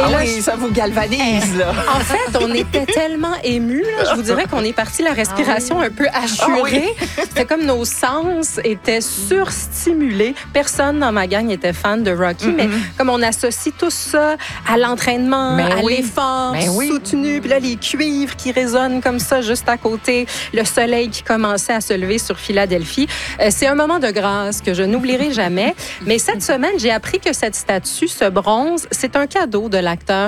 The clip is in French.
là, oui, ça vous galvanise, là. En fait, on était tellement émus, là, je vous dirais qu'on est parti la respiration un peu assurée. C'était comme nos sens étaient surstimulés. Personne dans ma gang était fan de Rocky, mais comme on associe tout ça à l'entraînement, à l'effort soutenu, puis là, les cuivres qui résonnent comme ça juste à côté, le soleil qui commençait à se lever sur Philadelphie. C'est un moment de grâce que je n'oublierai jamais. Mais cette semaine, j'ai appris que cette statue, ce bronze, c'est un cadeau de l'acteur